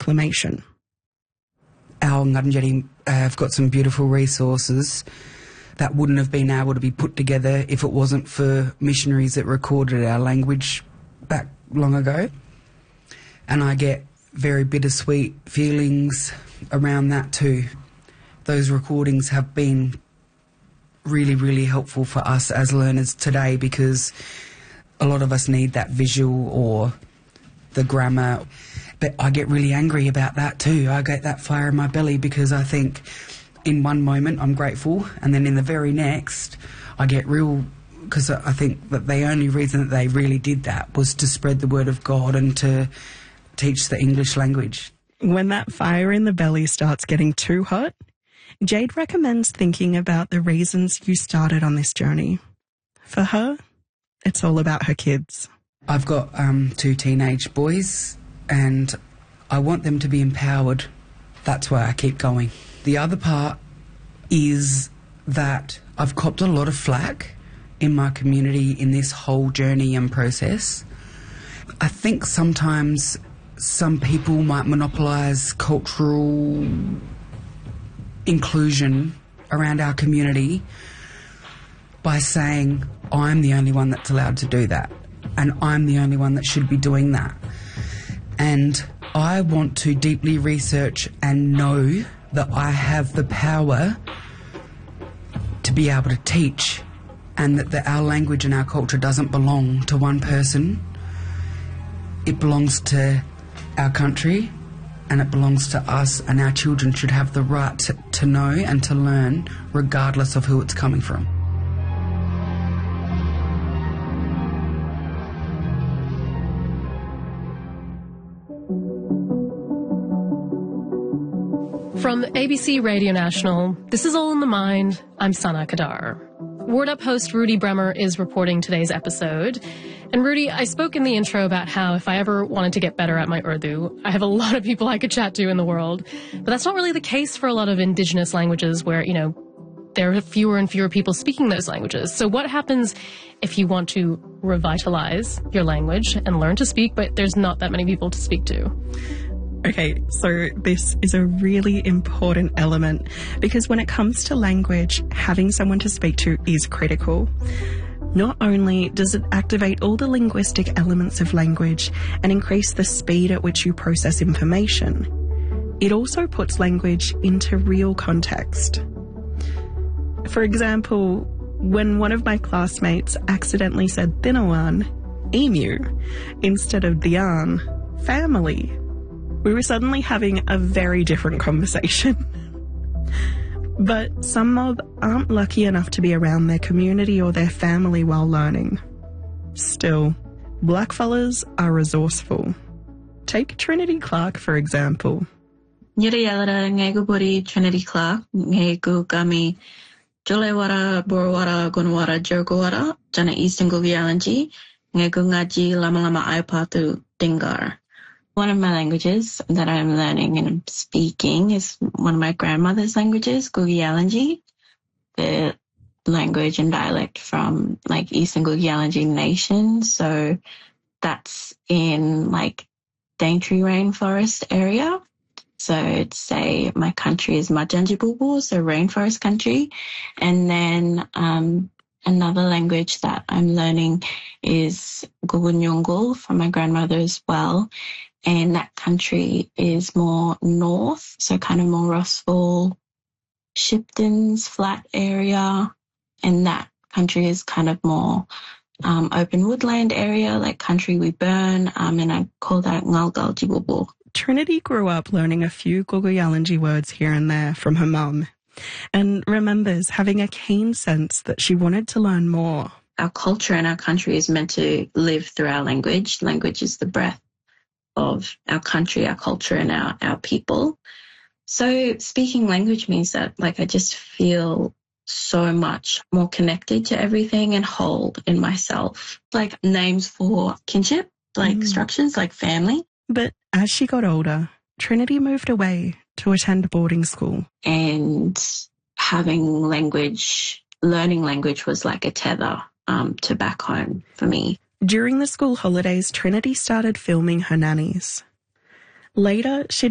proclamation. Our Ngarrindjeri have got some beautiful resources that wouldn't have been able to be put together if it wasn't for missionaries that recorded our language back long ago. And I get very bittersweet feelings around that too. Those recordings have been really, really helpful for us as learners today, because a lot of us need that visual or the grammar. But I get really angry about that too. I get that fire in my belly, because I think in one moment I'm grateful, and then in the very next I get real, because I think that the only reason that they really did that was to spread the word of God and to teach the English language. When that fire in the belly starts getting too hot, Jade recommends thinking about the reasons you started on this journey. For her, it's all about her kids. I've got 2 teenage boys, and I want them to be empowered. That's why I keep going. The other part is that I've copped a lot of flack in my community in this whole journey and process. I think sometimes some people might monopolise cultural inclusion around our community by saying, I'm the only one that's allowed to do that, and I'm the only one that should be doing that. And I want to deeply research and know that I have the power to be able to teach, and that our language and our culture doesn't belong to one person. It belongs to our country, and it belongs to us, and our children should have the right to know and to learn regardless of who it's coming from. From ABC Radio National, this is All in the Mind. I'm Sana Kadar. Word Up host Rudy Bremer is reporting today's episode. And Rudy, I spoke in the intro about how if I ever wanted to get better at my Urdu, I have a lot of people I could chat to in the world. But that's not really the case for a lot of indigenous languages where, there are fewer and fewer people speaking those languages. So what happens if you want to revitalize your language and learn to speak, but there's not that many people to speak to? Okay, so this is a really important element, because when it comes to language, having someone to speak to is critical. Not only does it activate all the linguistic elements of language and increase the speed at which you process information, it also puts language into real context. For example, when one of my classmates accidentally said Thinawan, emu, instead of Dian, family, we were suddenly having a very different conversation. But some mob aren't lucky enough to be around their community or their family while learning. Still, blackfellas are resourceful. Take Trinity Clark, for example. Nyeriyalara ngego bori Trinity Clark, ngego gami jolewara, borwara, gunwara, jergowara, jana eastern gugialanji, ngego ngaji lama-lama aipatu dingar. One of my languages that I'm learning and speaking is one of my grandmother's languages, Gugiyalanji, the language and dialect from Eastern Gugiyalanji Nation. So that's in Daintree rainforest area. So to say my country is Majanjibubu, so rainforest country. And then another language that I'm learning is Gugunyungul from my grandmother as well. And that country is more north, so kind of more Rossville, Shipton's flat area. And that country is kind of more open woodland area, like country we burn, and I call that Ngalgaljibubu. Trinity grew up learning a few Guguyalanji words here and there from her mum, and remembers having a keen sense that she wanted to learn more. Our culture and our country is meant to live through our language. Language is the breath of our country, our culture, and our people. So speaking language means that I just feel so much more connected to everything and whole in myself. Names for kinship, structures, like family. But as she got older, Trinity moved away to attend boarding school. And having language, learning language was like a tether to back home for me. During the school holidays, Trinity started filming her nannies. Later, she'd